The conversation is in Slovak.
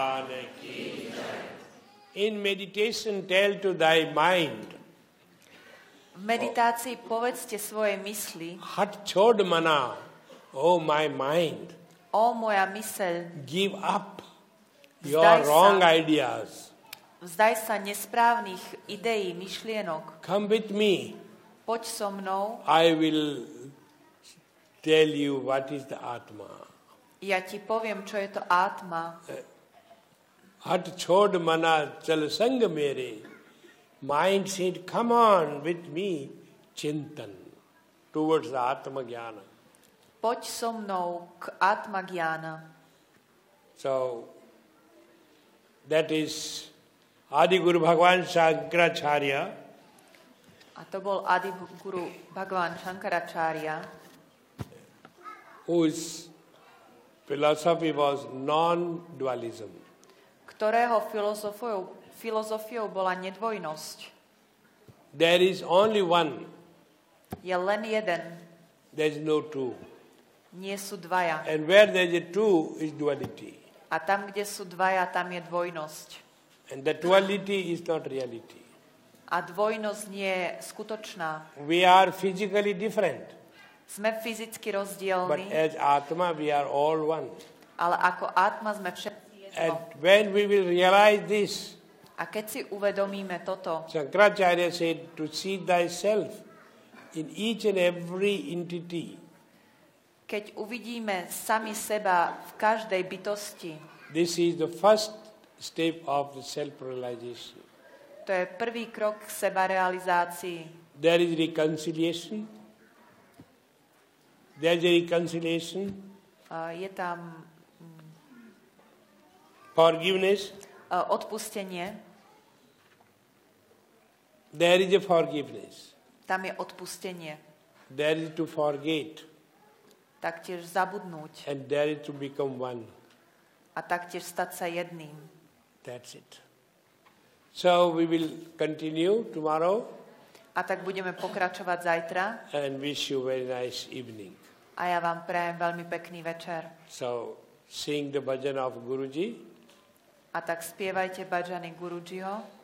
In meditation, tell to thy mind. V meditácii povedzte svojej mysli: Hat chod mana, oh my mind. O moja myseľ, Give up your wrong ideas. Vzdaj sa nesprávnych ideí, myšlienok. Come with me. Poď so mnou. I will tell you what is the Atma. Ja ti poviem, čo je to Atma. Hat chod mana chal sang mere. Mind said, come on with me, chintan, towards the Atma Jnana. Poď so mnou k Atma Jnana. So, that is Adi Guru Bhagavan Shankaracharya. A to bol Adi Guru Bhagavan Shankaracharya, whose philosophy was non-dualism. Ktorého filozofiou bola nedvojnosť. There is only one. Je len jeden. There is no two. Nie sú dvaja. And where there is a two is duality. A tam, kde sú dvaja, tam je dvojnosť. And the duality is not reality. A dvojnosť nie je skutočná. We are physically different. Sme fyzicky But rozdielni, as Atma we are all one. ale ako Atma sme všetci And jedno. when we will realize this, A keď si uvedomíme toto, Shankaracharya said to see thyself in each and every entity. keď uvidíme sami seba v každej bytosti, This is the first step of the self-realization. to je prvý krok k sebarealizácii. There is reconciliation. There is a reconciliation. Je tam Forgiveness. odpustenie, There is a forgiveness. tam je odpustenie. There is to forget. Taktiež zabudnúť And there is to become one. a taktiež stať sa jedným. That's it. So we will continue tomorrow A tak budeme pokračovať zajtra and wish you very nice evening. a ja vám prajem veľmi pekný večer. So sing the bhajan of Guruji. A tak spievajte bhajany Gurujiho.